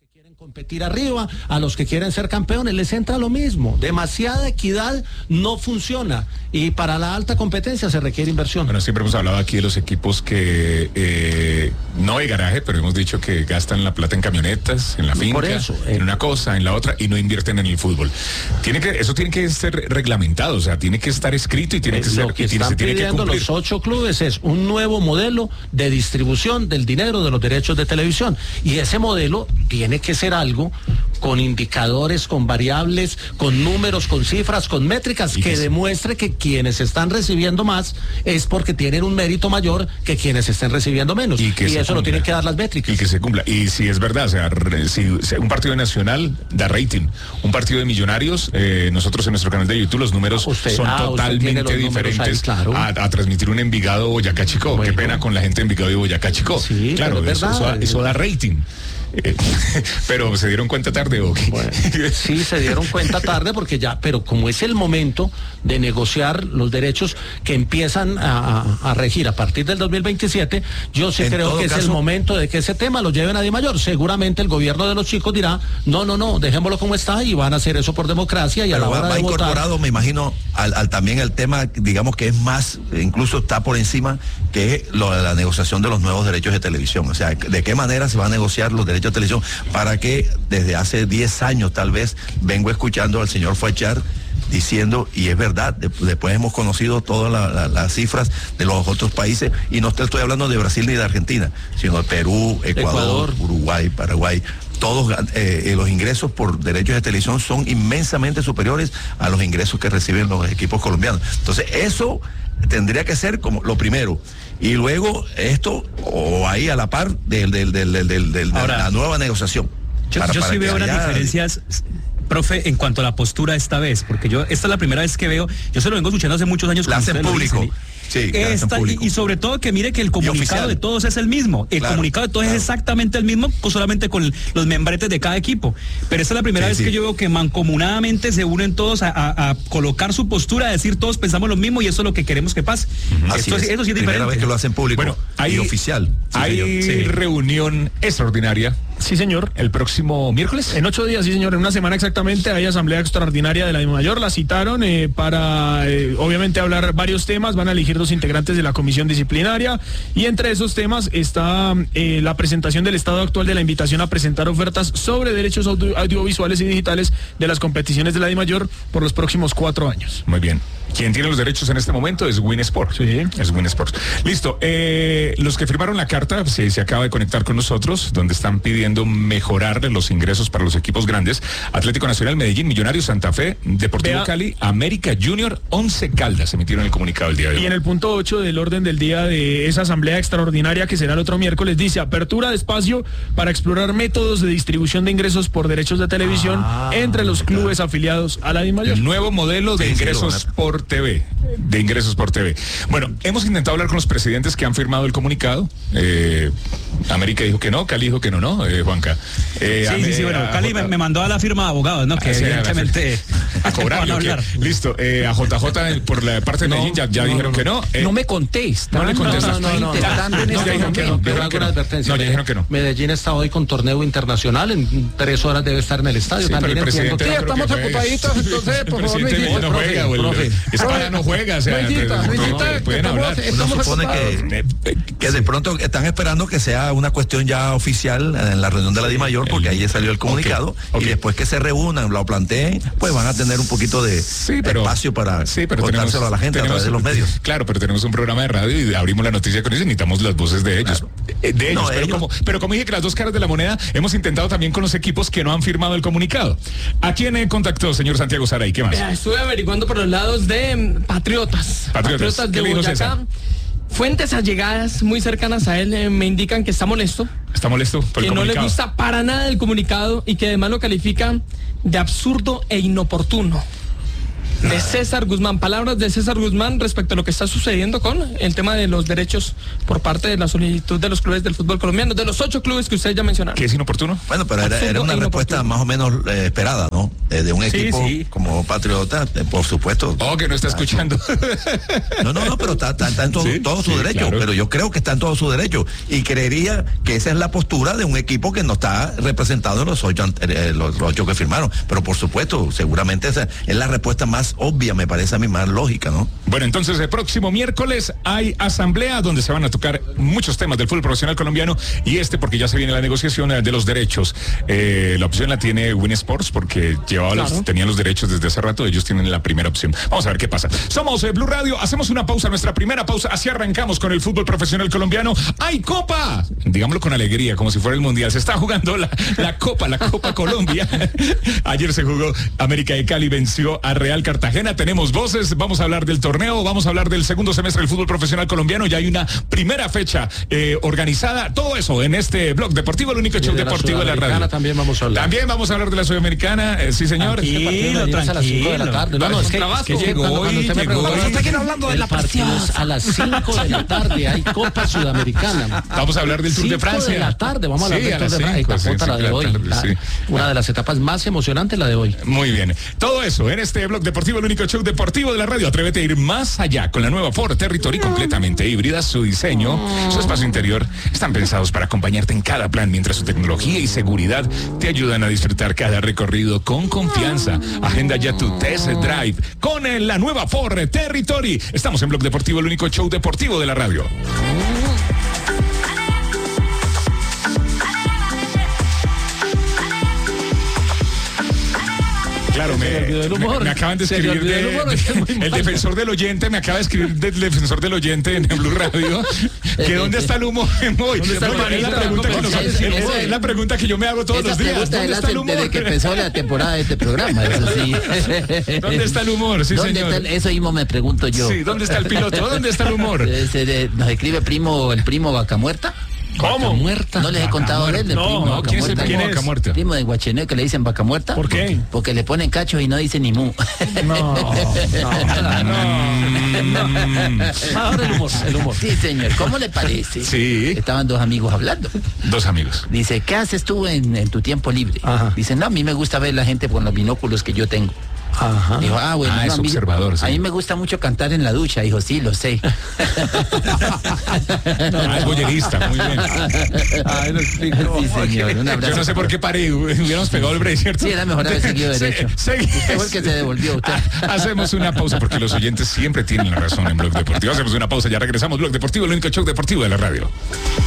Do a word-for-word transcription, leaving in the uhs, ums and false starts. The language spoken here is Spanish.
quieren competir arriba, a los que quieren ser campeones, les entra lo mismo. Demasiada equidad no funciona y para la alta competencia se requiere inversión. Bueno, siempre hemos hablado aquí de los equipos que eh, no hay garaje, pero hemos dicho que gastan la plata en camionetas, en la finca, Por eso, eh. en una cosa, en la otra, y no invierten en el fútbol. Tiene que, eso tiene que ser reglamentado, o sea, tiene que estar escrito y tiene Eh, que ser, lo que y tiene, están se tiene que pidiendo cumplir. los ocho clubes es un nuevo modelo de distribución del dinero de los derechos de televisión, y ese modelo tiene que ser algo con indicadores, con variables, con números, con cifras, con métricas, que, que demuestre que quienes están recibiendo más es porque tienen un mérito mayor que quienes estén recibiendo menos, y, que y eso cumpla. Lo tienen que dar las métricas. Y que se cumpla, y si es verdad, o sea, si, si un partido nacional da rating, un partido de Millonarios, eh, nosotros en nuestro canal de YouTube los números usted, son ah, totalmente diferentes ahí, claro. a, a transmitir un Envigado Boyacá Chicó. Bueno. Qué pena con la gente de Envigado y Boyacá Chicó. Sí, claro, eso, verdad, eso, eso da rating. Eh, pero se dieron cuenta tarde o qué? Bueno, sí, se dieron cuenta tarde porque ya, pero como es el momento de negociar los derechos que empiezan a, a, a regir a partir del dos mil veintisiete, yo sí en creo que caso, es el momento de que ese tema lo lleven a Dimayor. Seguramente el gobierno de los chicos dirá, no, no, no, dejémoslo como está, y van a hacer eso por democracia y pero a la hora va, va de incorporado, votar, me imagino, al, al también el tema, digamos que es más, incluso está por encima, que es lo de la negociación de los nuevos derechos de televisión. O sea, de qué manera se va a negociar los derechos de televisión, para que desde hace diez años tal vez vengo escuchando al señor Fachar diciendo, y es verdad, de, después hemos conocido todas la, la, las cifras de los otros países, y no te estoy hablando de Brasil ni de Argentina, sino de Perú, Ecuador, Ecuador. Uruguay, Paraguay. Todos eh, los ingresos por derechos de televisión son inmensamente superiores a los ingresos que reciben los equipos colombianos. Entonces eso tendría que ser como lo primero. Y luego esto, o ahí a la par del, del, del, del, del, del Ahora, de la nueva negociación. Yo, para, yo para sí veo unas diferencias, profe, en cuanto a la postura esta vez, porque yo, esta es la primera vez que veo, yo se lo vengo escuchando hace muchos años. La hacen público. Sí, Esta, y, y sobre todo que mire que el comunicado de todos es el mismo. El claro, comunicado de todos claro. es exactamente el mismo, solamente con los membretes de cada equipo. Pero esta es la primera sí, vez sí. que yo veo que mancomunadamente se unen todos a, a, a colocar su postura, a decir todos pensamos lo mismo y eso es lo que queremos que pase. Uh-huh. Esto, es, eso sí es primera diferente. vez que lo hacen público bueno, hay, y oficial. Sí, hay sí. reunión extraordinaria. Sí, señor. ¿El próximo miércoles? En ocho días, sí, señor. En una semana exactamente hay asamblea extraordinaria de la Dimayor. La citaron eh, para, eh, obviamente, hablar varios temas. Van a elegir dos integrantes de la comisión disciplinaria. Y entre esos temas está eh, la presentación del estado actual de la invitación a presentar ofertas sobre derechos audio audiovisuales y digitales de las competiciones de la Dimayor por los próximos cuatro años. Muy bien. Quien tiene los derechos en este momento es Win Sports. Sí. Es Win Sports. Listo. Eh, los que firmaron la carta se, se acaba de conectar con nosotros, donde están pidiendo mejorar los ingresos para los equipos grandes. Atlético Nacional, Medellín, Millonarios, Santa Fe, Deportivo Vea. Cali, América Junior, Once Caldas emitieron el comunicado el día de hoy. Y en el punto ocho del orden del día de esa asamblea extraordinaria que será el otro miércoles, dice apertura de espacio para explorar métodos de distribución de ingresos por derechos de televisión ah, entre los clubes afiliados a la Dimayor. El nuevo modelo de sí, ingresos sí, por T V. De ingresos por T V. Bueno, hemos intentado hablar con los presidentes que han firmado el comunicado. Eh, América dijo que no, Cali dijo que no, ¿no, eh, Juanca? Eh, sí, sí, sí, bueno, Cali me, me mandó a la firma de abogados, ¿no? Que ah, evidentemente a cobrarlo. Listo, eh, a J J por la parte de Medellín no, ya, ya no, dijeron no, no. que no. Eh, no me contesta. No le contestas. No, no, no, no, no, no, ya dijeron que no. Pero hago una advertencia. No, ya dijeron que no. Medellín está hoy con torneo internacional, en tres horas debe estar en el estadio. Sí, también pero el entiendo. Sí, estamos ocupaditos, entonces, por favor, no hiciste, no juega, profe. España no juega, o sea, pueden hablar. Uno supone que, que de pronto están esperando que sea una cuestión ya oficial en la reunión de la Dimayor, porque ahí salió el comunicado, okay, okay. y después que se reúnan, lo planteen, pues van a tener un poquito de sí, pero, espacio para sí, pero contárselo tenemos, a la gente tenemos, a través de los medios. Claro, pero tenemos un programa de radio y abrimos la noticia con eso y necesitamos las voces de ellos. Claro. De ellos, no, pero, ellos. Como, pero como dije que las dos caras de la moneda, hemos intentado también con los equipos que no han firmado el comunicado. ¿A quién eh, contactó, señor Santiago Saray? ¿Qué más? Eh, estuve averiguando por los lados de Patriotas. Patriotas, Patriotas de Boyacá. Fuentes allegadas muy cercanas a él eh, me indican que está molesto. Está molesto por el el comunicado. Que no le gusta para nada el comunicado y que además lo califica de absurdo e inoportuno. de César Guzmán. Palabras de César Guzmán respecto a lo que está sucediendo con el tema de los derechos por parte de la solicitud de los clubes del fútbol colombiano, de los ocho clubes que ustedes ya mencionaron. ¿Qué es inoportuno? Bueno, pero era, era una respuesta más o menos eh, esperada, ¿no? Eh, de un equipo sí, sí. como Patriota, eh, por supuesto. Oh, que no está escuchando. No, no, no, pero está, está, está en todo, sí, todo su sí, derecho, claro. Pero yo creo que está en todo su derecho y creería que esa es la postura de un equipo que no está representado en los ocho, eh, los, los ocho que firmaron, pero por supuesto, seguramente esa es la respuesta más obvia, me parece a mí más lógica, ¿no? Bueno, entonces el próximo miércoles hay asamblea donde se van a tocar muchos temas del fútbol profesional colombiano y este porque ya se viene la negociación de los derechos. Eh, la opción la tiene Win Sports porque llevaba claro. los, tenían los derechos desde hace rato, ellos tienen la primera opción. Vamos a ver qué pasa. Somos eh, Blue Radio, hacemos una pausa, nuestra primera pausa, así arrancamos con el fútbol profesional colombiano. ¡Hay Copa! Digámoslo con alegría, como si fuera el Mundial. Se está jugando la, la Copa, la Copa Colombia. Ayer se jugó, América de Cali venció a Real Cartagena. Tenemos voces, vamos a hablar del torneo, vamos a hablar del segundo semestre del fútbol profesional colombiano. Ya hay una primera fecha eh, organizada. Todo eso en este blog deportivo, el único show de deportivo de la radio. También vamos a hablar. También vamos a hablar de la Sudamericana, eh, sí señor. Tranquilo, tranquilo. A las cinco de la tarde. No, no, es que, es que llegó cuando, cuando usted me preguntó, está aquí hablando de la partida. A las cinco de la tarde hay Copa Sudamericana. Vamos a hablar del Tour de Francia. de la tarde, vamos a hablar sí, del Tour de Francia. Sí, la de hoy. Tarde, la, sí. Una de las etapas más emocionantes, la de hoy. Muy bien. Todo eso en este blog deportivo, el único show deportivo de la radio. Atrévete a ir más allá con la nueva Ford Territory completamente híbrida. Su diseño, su espacio interior están pensados para acompañarte en cada plan, mientras su tecnología y seguridad te ayudan a disfrutar cada recorrido con confianza. Agenda ya tu test drive con la nueva Ford Territory. Estamos en Blog Deportivo, el único show deportivo de la radio. Claro, me, me, me acaban de escribir de, de, de, el defensor del oyente, me acaba de escribir del defensor del oyente en Blue Radio, que dónde está el humor hoy. Es la pregunta que nos, es, es la pregunta que yo me hago todos los días. ¿Dónde está el humor? Desde que empezó la temporada de este programa, eso sí. ¿Dónde está el humor? Sí, señor. El, eso mismo me pregunto yo. Sí, ¿dónde está el piloto? ¿Dónde está el humor? Nos escribe primo, el primo Vaca Muerta. ¿Cómo? Vaca Muerta. No les he contado de él, del no, primo no, Vaca ¿quién Muerta. es el primo Vaca Muerta? Primo de Guachené que le dicen Vaca Muerta. ¿Por qué? Porque le ponen cachos y no dice ni mu. No, no, no. Ahora el humor, el humor. Sí, señor. ¿Cómo le parece? Sí. Estaban dos amigos hablando. Dos amigos. Dice, ¿qué haces tú en, en tu tiempo libre? Ajá. Dice, no, a mí me gusta ver la gente con los binóculos que yo tengo. Ajá. Dijo, ah, bueno, ah, no, es a, mí, observador, sí. a mí me gusta mucho cantar en la ducha. Dijo, sí, lo sé. No, ah, es boyerista, muy bien. Ay, no explico. Sí, señor, un abrazo. Yo no sé por qué paré, hubiéramos pegado el break, ¿cierto? Sí, era mejor haber seguido derecho. Se, se, usted fue el que se devolvió, usted. Hacemos una pausa porque los oyentes siempre tienen la razón en Blog Deportivo. Hacemos una pausa, ya regresamos. Blog Deportivo, el único show deportivo de la radio.